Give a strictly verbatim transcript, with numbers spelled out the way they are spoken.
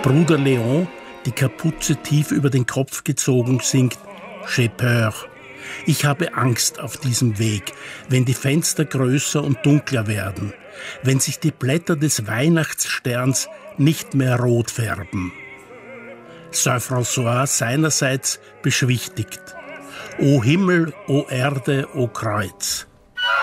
Bruder Leon, die Kapuze tief über den Kopf gezogen, singt J'ai peur. Ich habe Angst auf diesem Weg, wenn die Fenster größer und dunkler werden, wenn sich die Blätter des Weihnachtssterns nicht mehr rot färben. Saint-François seinerseits beschwichtigt: O Himmel, o Erde, o Kreuz,